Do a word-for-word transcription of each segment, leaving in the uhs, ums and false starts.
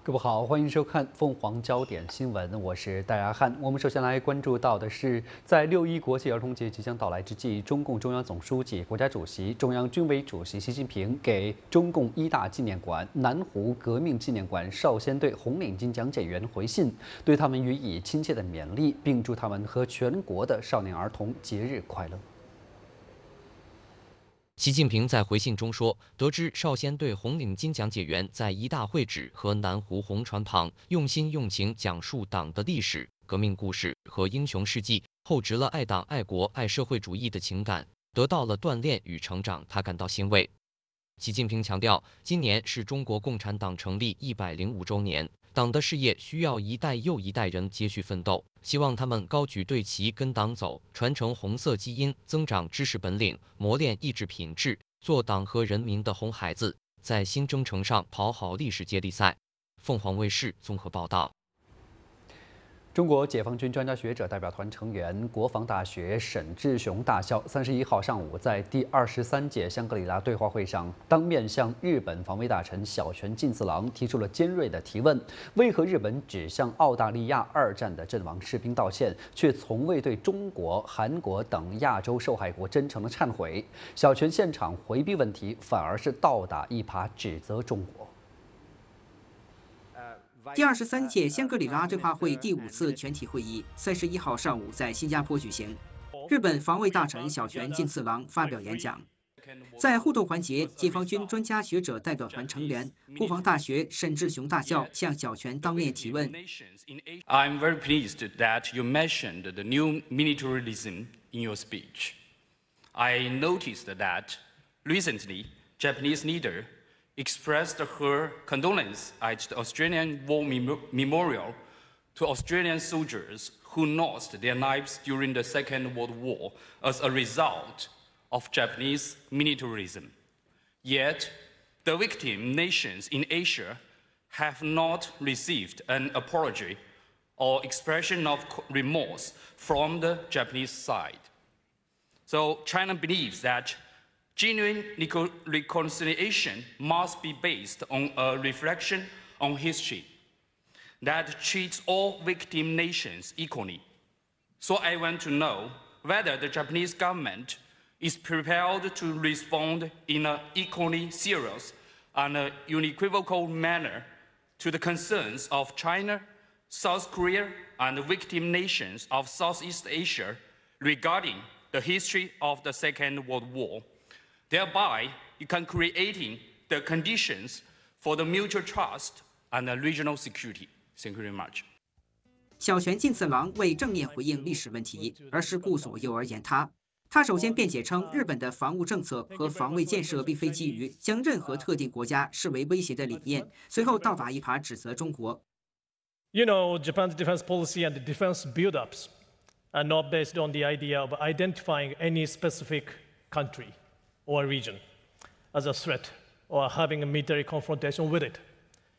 各位好，欢迎收看凤凰焦点新闻，我是戴亚汉。我们首先来关注到的是，在六一国际儿童节即将到来之际，中共中央总书记、国家主席、中央军委主席习近平给中共一大纪念馆南湖革命纪念馆少先队红领巾讲解员回信，对他们予以亲切的勉励，并祝他们和全国的少年儿童节日快乐。 习近平在回信中说，得知少先队红领巾讲解员在一大会址和南湖红船旁用心用情讲述党的历史、革命故事和英雄事迹，厚植了爱党、爱国、爱社会主义的情感，得到了锻炼与成长，他感到欣慰。习近平强调，今年是中国共产党成立一百零五周年。 党的事业需要一代又一代人接续奋斗，希望他们高举队旗跟党走，传承红色基因，增长知识本领，磨练意志品质，做党和人民的红孩子，在新征程上跑好历史接力赛。凤凰卫视综合报道。 中国解放军专家学者代表团成员、国防大学沈志雄大校三十一号上午在第二十三届香格里拉对话会上，当面向日本防卫大臣小泉进次郎提出了尖锐的提问：为何日本只向澳大利亚二战的阵亡士兵道歉，却从未对中国、韩国等亚洲受害国真诚的忏悔？小泉现场回避问题，反而是倒打一耙，指责中国。 第二十三届香格里拉对话会第五次全体会议三十一号上午在新加坡举行。日本防卫大臣小泉进次郎发表演讲。在互动环节，解放军专家学者代表团成员、国防大学沈志雄大校向小泉当面提问。 I'm very pleased that you mentioned the new militarism in your speech. I noticed that recently Japanese leader expressed her condolence at the Australian War Memorial to Australian soldiers who lost their lives during the Second World War as a result of Japanese militarism. Yet, the victim nations in Asia have not received an apology or expression of remorse from the Japanese side. So China believes that genuine reconciliation must be based on a reflection on history that treats all victim nations equally. So I want to know whether the Japanese government is prepared to respond in an equally serious and unequivocal manner to the concerns of China, South Korea, and victim nations of Southeast Asia regarding the history of the Second World War. Thereby, you can creating the conditions for the mutual trust and the regional security. Thank you very much. 小泉进次郎未正面回应历史问题，而是顾左右而言他。他首先辩解称，日本的防务政策和防卫建设并非基于将任何特定国家视为威胁的理念，随后倒打一耙指责中国。 You know, Japan's defense policy and defense build-ups are not based on the idea of identifying any specific country or region as a threat or having a military confrontation with it.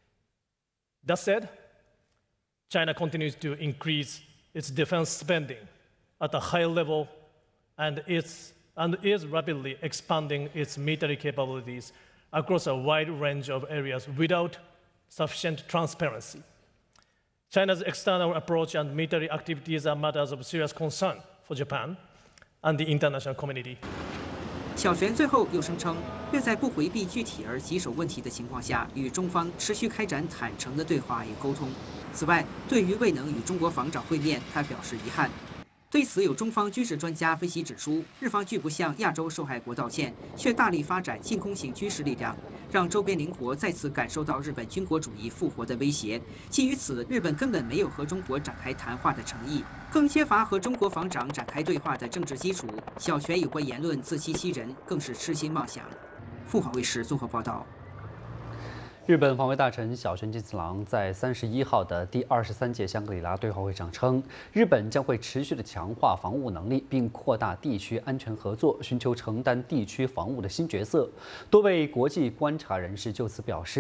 That said, China continues to increase its defense spending at a high level and, it's, and is rapidly expanding its military capabilities across a wide range of areas without sufficient transparency. China's external approach and military activities are matters of serious concern for Japan and the international community. 小泉最后又声称，愿在不回避具体而棘手问题的情况下，与中方持续开展坦诚的对话与沟通。此外，对于未能与中国防长会面，他表示遗憾。对此，有中方军事专家分析指出，日方拒不向亚洲受害国道歉，却大力发展进攻型军事力量，让周边邻国再次感受到日本军国主义复活的威胁。基于此，日本根本没有和中国展开谈话的诚意，更缺乏和中国防长展开对话的政治基础。小泉有关言论自欺欺人，更是痴心妄想。凤凰卫视综合报道。 日本防卫大臣小泉进次郎在三十一号的第二十三届香格里拉对话会上称，日本将会持续的强化防务能力，并扩大地区安全合作，寻求承担地区防务的新角色。多位国际观察人士就此表示。